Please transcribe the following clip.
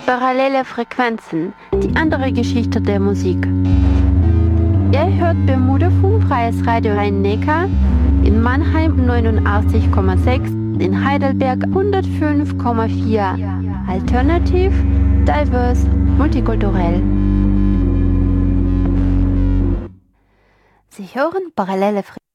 Parallele Frequenzen, die andere Geschichte der Musik. Ihr hört Bermuda Funkfreies Radio Rhein-Neckar, in Mannheim 89,6, in Heidelberg 105,4. Alternativ, diverse, multikulturell. Sie hören Parallele Frequenzen.